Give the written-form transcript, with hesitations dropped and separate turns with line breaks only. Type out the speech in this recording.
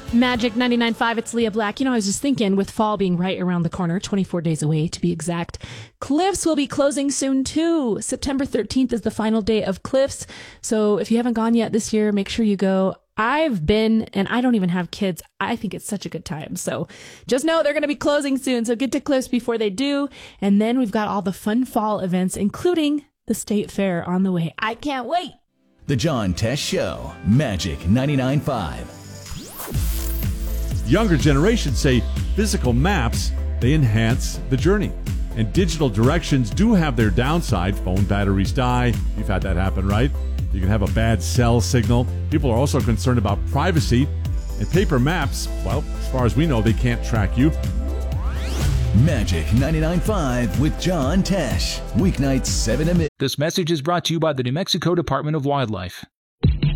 Magic 99.5, it's Leah Black. I was just thinking, with fall being right around the corner, 24 days away to be exact, Cliffs will be closing soon too. September 13th is the final day of Cliffs. So if you haven't gone yet this year, make sure you go. I've been, and I don't even have kids. I think it's such a good time. So just know they're going to be closing soon. So get to Cliffs before they do. And then we've got all the fun fall events, including the State Fair on the way. I can't wait.
The John Tesh Show, Magic 99.5.
Younger generations say physical maps, they enhance the journey. And digital directions do have their downside. Phone batteries die. You've had that happen, right? You can have a bad cell signal. People are also concerned about privacy. And paper maps, well, as far as we know, they can't track you.
Magic 99.5 with John Tesh. Weeknights 7 to midnight.
This message is brought to you by the New Mexico Department of Wildlife.